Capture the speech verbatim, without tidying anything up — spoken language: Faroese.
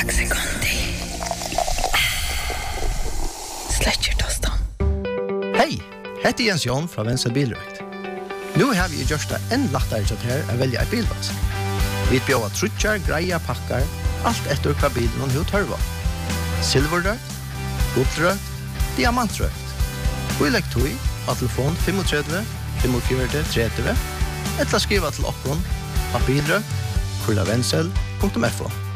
Hei, hette Jens Jon fra Venstre Bilrøkt. Nå har vi gjort det enn lettere til her å velge et bilvask. Vi bjør trutjar, greia, pakkar, alt etter hva bilen og hva tørva. Silverrøkt, gullrøkt, diamantrøkt. Og i lekt tog av telefon fem tre fem fire tre tre, eller skriva til okkon av bilrøkt, kurlavensel punktum f o.